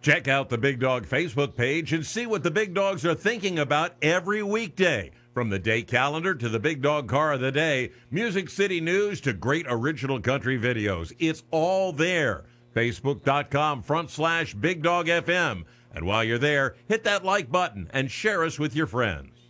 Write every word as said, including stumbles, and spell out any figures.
Check out the Big Dog Facebook page and see what the Big Dogs are thinking about every weekday. From the day calendar to the Big Dog Car of the Day, Music City News to great original country videos. It's all there. Facebook.com front slash Big Dog F M. And while you're there, hit that like button and share us with your friends.